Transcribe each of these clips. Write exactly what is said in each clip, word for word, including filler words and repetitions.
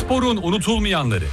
Sporun unutulmayanları.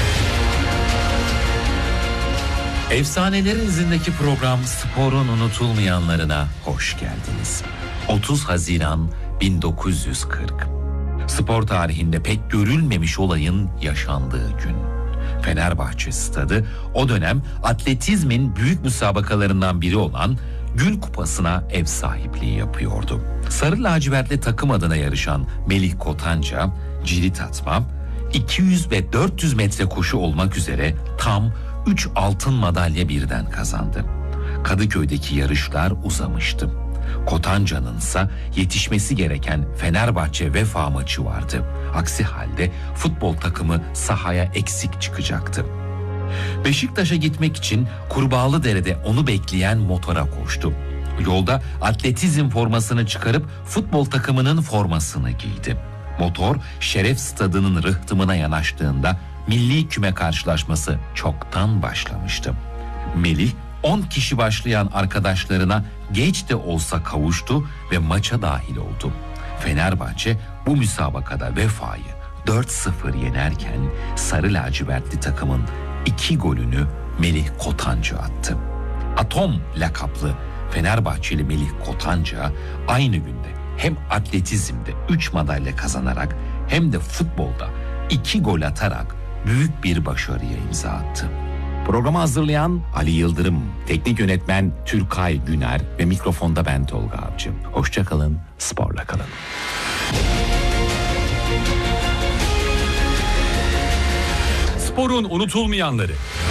Efsanelerin izindeki program Sporun unutulmayanlarına hoş geldiniz. otuz Haziran bin dokuz yüz kırk. Spor tarihinde pek görülmemiş olayın yaşandığı gün. Fenerbahçe Stadı o dönem atletizmin büyük müsabakalarından biri olan Gül Kupası'na ev sahipliği yapıyordu. Sarı lacivertli takım adına yarışan Melih Kotanca, cirit atma, iki yüz ve dört yüz metre koşu olmak üzere tam üç altın madalya birden kazandı. Kadıköy'deki yarışlar uzamıştı. Kotanca'nın ise yetişmesi gereken Fenerbahçe Vefa maçı vardı. Aksi halde futbol takımı sahaya eksik çıkacaktı. Beşiktaş'a gitmek için Kurbağalıdere'de onu bekleyen motora koştu. Yolda atletizm formasını çıkarıp futbol takımının formasını giydi. Motor Şeref Stadı'nın rıhtımına yanaştığında milli küme karşılaşması çoktan başlamıştı. Melih on kişi başlayan arkadaşlarına geç de olsa kavuştu ve maça dahil oldu. Fenerbahçe bu müsabakada Vefa'yı dört sıfır yenerken sarı lacivertli takımın iki golünü Melih Kotanca attı. Atom lakaplı Fenerbahçeli Melih Kotanca aynı günde hem atletizmde üç madalya kazanarak hem de futbolda iki gol atarak büyük bir başarıya imza attı. Programı hazırlayan Ali Yıldırım, teknik yönetmen Türkay Güner ve mikrofonda ben Tolga Avcı. Hoşça kalın, sporla kalın. Sporun unutulmayanları.